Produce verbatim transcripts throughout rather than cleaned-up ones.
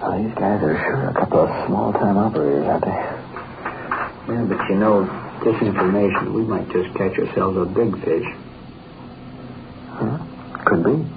Oh, these guys are sure a couple of small-time operators, aren't they? Yeah, but you know, this information, we might just catch ourselves a big fish. Huh? Could be.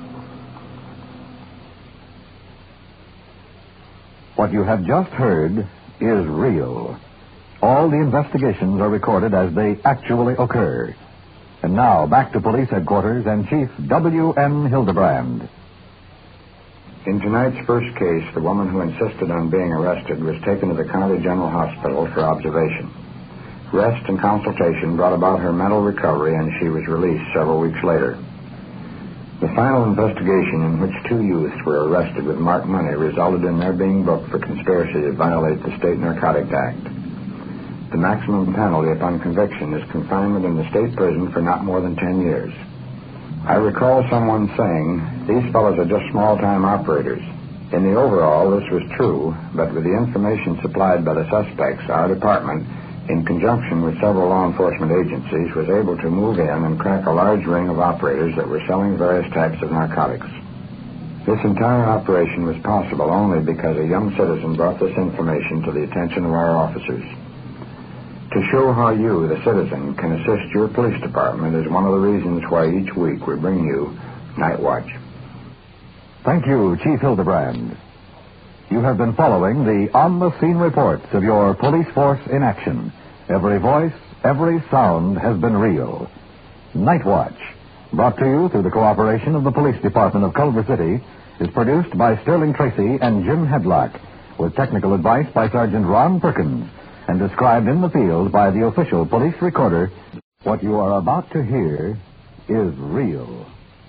What you have just heard is real. All the investigations are recorded as they actually occur. And now, back to police headquarters and Chief W N Hildebrand. In tonight's first case, the woman who insisted on being arrested was taken to the County General Hospital for observation. Rest and consultation brought about her mental recovery, and she was released several weeks later. The final investigation, in which two youths were arrested with marked money, resulted in their being booked for conspiracy to violate the State Narcotics Act. The maximum penalty upon conviction is confinement in the state prison for not more than ten years. I recall someone saying, these fellows are just small-time operators. In the overall, this was true, but with the information supplied by the suspects, our department, in conjunction with several law enforcement agencies, was able to move in and crack a large ring of operators that were selling various types of narcotics. This entire operation was possible only because a young citizen brought this information to the attention of our officers. To show how you, the citizen, can assist your police department is one of the reasons why each week we bring you Night Watch. Thank you, Chief Hildebrand. You have been following the on-the-scene reports of your police force in action. Every voice, every sound has been real. Night Watch, brought to you through the cooperation of the Police Department of Culver City, is produced by Sterling Tracy and Jim Hedlock, with technical advice by Sergeant Ron Perkins, and described in the field by the official police recorder. What you are about to hear is real.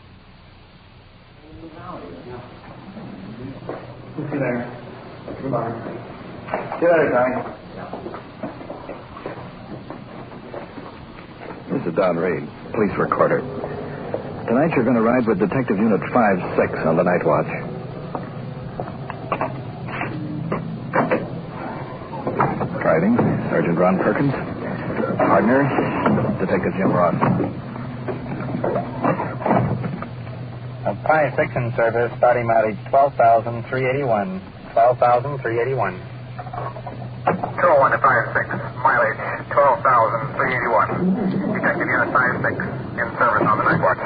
See you later. Goodbye. See you later, Tommy. This is Don Reed, police recorder. Tonight you're going to ride with Detective Unit five six on the Night Watch. Driving, Sergeant Ron Perkins. Partner, Detective Jim Ross. five six in service, starting mileage twelve thousand three hundred eighty-one. twelve thousand three hundred eighty-one. two oh one to five six, mileage twelve thousand three hundred eighty-one. Detective Unit five six in service on the Night Watch.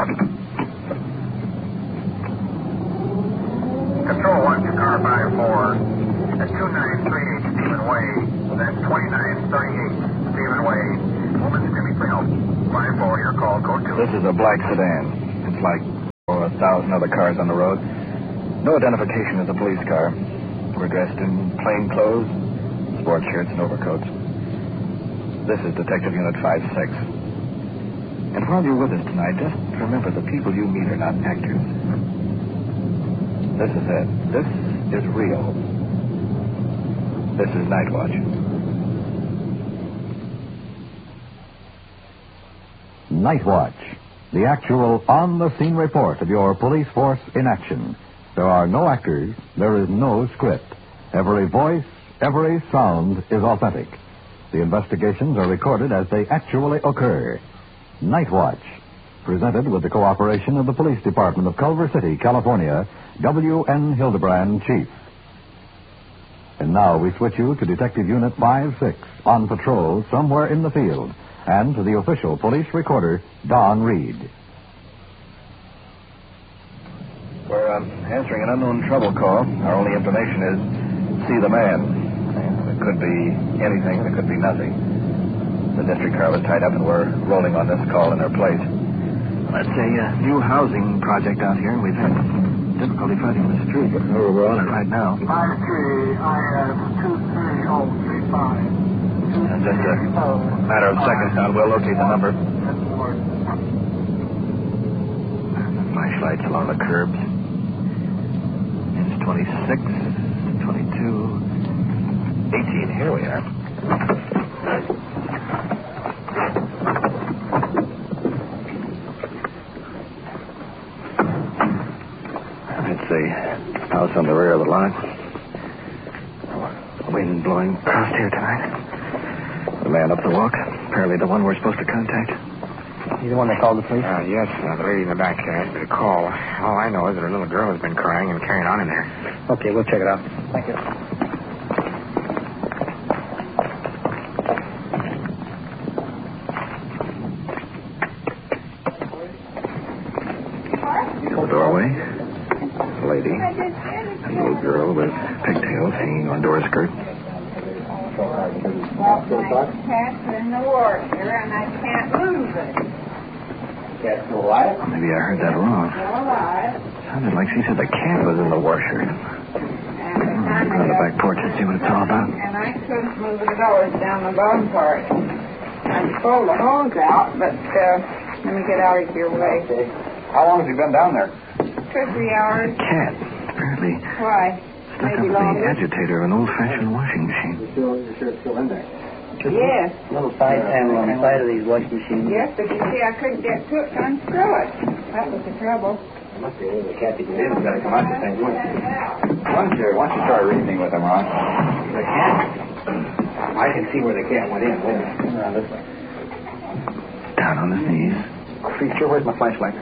Control one to car five four at two nine three eight Stephen Way, then twenty-nine thirty-eight Stephen Way. Woman screaming for help. five four, your call, code two. This is a black sedan. It's like oh, a thousand other cars on the road. No identification as a police car. We're dressed in plain clothes, sports shirts and overcoats. This is Detective Unit five six. And while you're with us tonight, just remember the people you meet are not actors. This is it. This is real. This is Night Watch. Night Watch, the actual on-the-scene report of your police force in action. There are no actors. There is no script. Every voice, every sound is authentic. The investigations are recorded as they actually occur. Night Watch, presented with the cooperation of the Police Department of Culver City, California, W N Hildebrand, Chief. And now we switch you to Detective Unit five six, on patrol somewhere in the field, and to the official police recorder, Don Reed. We're uh, answering an unknown trouble call. Our only information is, see the man. It could be anything, it could be nothing. The district car was tied up and we're rolling on this call in their place. That's a uh, new housing project out here, and we've had difficulty finding the street. Oh, we're on it right now. five three, I have two three oh three five. In just a matter of seconds now, we'll locate the number. Flashlights along the curbs. It's twenty-six, twenty-two, eighteen. Here we are. It's the house on the rear of the lot. Wind blowing past here tonight. The man up the walk. Apparently the one we're supposed to contact. You the one that called the police? Uh, yes, uh, the lady in the back uh, asked me to call. All I know is that her little girl has been crying and carrying on in there. Okay, we'll check it out. Thank you. Doorway. A lady. A little girl with pigtails hanging on door skirt. Well, my cat's in the washer, and I can't lose it. Cat's still alive? Maybe I heard that wrong. Still alive. Sounded like she said the cat was in the washer. And the time Go on the I back porch and see what it's all about. And I couldn't move it at all. It's down the bottom part. I pulled the hose out, but uh, let me get out of your way. How long has he been down there? Two, three hours. Cat. Apparently Why? stuck Maybe up the longer. agitator of an old-fashioned washing machine. You're sure, you're sure it's still in there? Yes. Little side panel on the side of these washing machines. Yes, but you see, I couldn't get to it to unscrew it. That was the trouble. There must be a little cat to get in. It's got to come out the same way. Why don't you, why don't you try reasoning with him, Ron? The cat? I can see where the cat went in. Wait a minute. Come around this way. Down on his knees. Creature, where's my flashlight?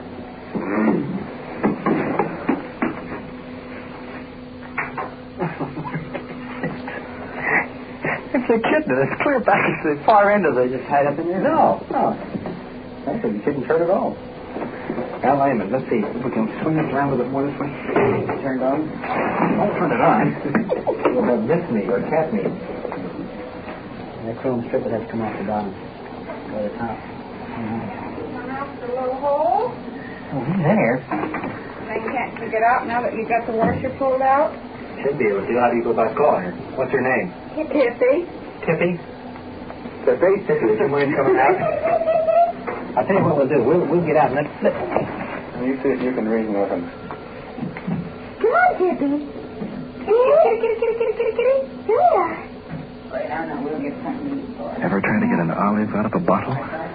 It's a kitten. It's clear back to the far end of the... Just tied up in there? No, no. Actually, the kitten's hurt at all. Al Lyman, let's see. If we can swing it around a little bit more this way. Turn it on. Don't turn it on. We'll have miss me or cat me. That chrome strip would have to come off the bottom. Go to the top. Come out the little hole. Oh, he's there. Then can't you get out now that you got the washer pulled out? Should be able to. How do you go about calling her? What's her name? Tippy. Tippy? Tippy? Tippy, would you mind coming out? I'll tell you what we'll do. We'll, we'll get out and let's... let's... You see if you can reason with him. Come on, Tippy. Kitty, kitty, kitty, kitty, kitty, kitty. Here we are. Wait, I know. We'll get something to eat for her. Ever try to get an olive out of a bottle?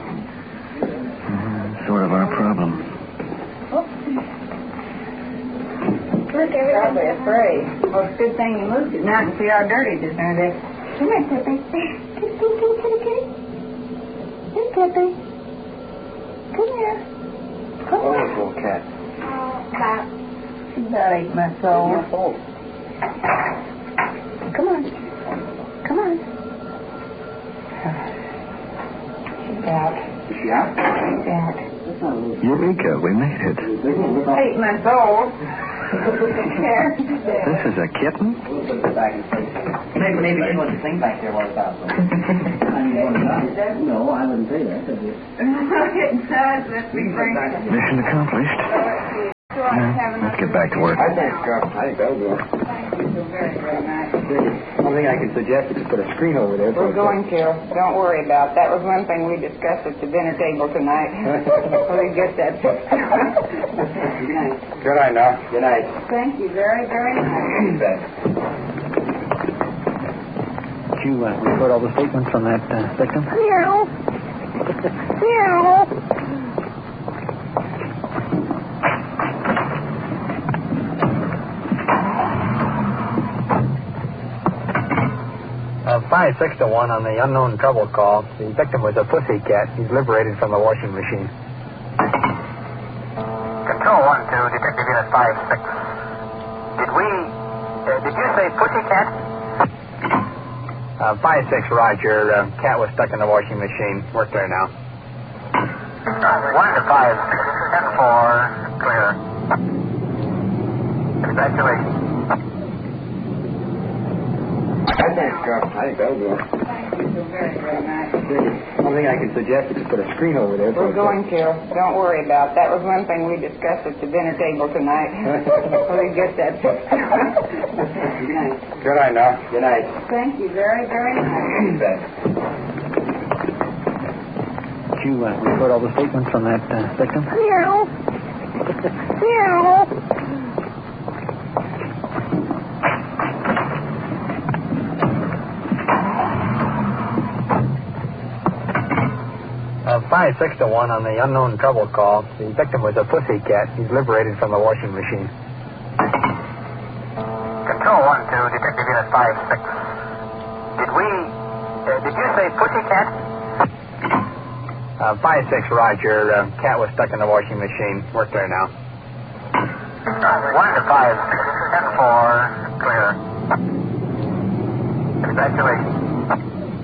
Mm, sort of our problem. Look, everybody's probably afraid. Well, it's a good thing you moved it now and see how dirty it is under there. Come here, Tippy. Kitty, kitty, kitty, kitty, kitty. Here, Tippy. Come here. Come Oh, here. little cat. Oh, cat. That ain't my soul. Come on. Come on. She's out. Is she out? She's out. Eureka, we made it. Ate my soul. Here. This is a kitten? We'll put it back in place. Maybe, maybe she wants to sing back there while it's out. No, I wouldn't say that. It does. Let's be frank. Mission accomplished. Yeah, let's get back to work. I think, uh, I think that'll do it. Thank you so very, very much. One thing I can suggest is to put a screen over there. We're going to. Don't worry about it. That was one thing we discussed at the dinner table tonight. We'll get that fixed. Good night. Good night now. Good night. Thank you very, very much. You bet. Did you uh, record all the statements from that uh, victim? Meow. Meow. Uh, five, six to one on the unknown trouble call. The victim was a pussy cat. He's liberated from the washing machine. Control one to Detective Unit five six. Did we... Uh, did you say pussycat? Uh, five, six, Roger. Uh, cat was stuck in the washing machine. Work there now. One to five six. Ten four. Clear. Congratulations. I think, uh, I think that'll do it. Thank you so very, very much. One thing I can suggest is to put a screen over there. We're going to. Don't worry about it. That was one thing we discussed at the dinner table tonight. We'll get that fixed. Good night. Good night now. Good night. Thank you very, very much. You bet. Did you uh, record all the statements from that uh, victim? Meow. Meow. Uh, five, six to one on the unknown trouble call. The victim was a pussy cat. He's liberated from the washing machine. Control one to Detective Unit five six. Did we... Uh, did you say pussycat? Uh, Uh, five six, Roger. Uh, cat was stuck in the washing machine. We're clear now. One to five, ten four, clear. Congratulations.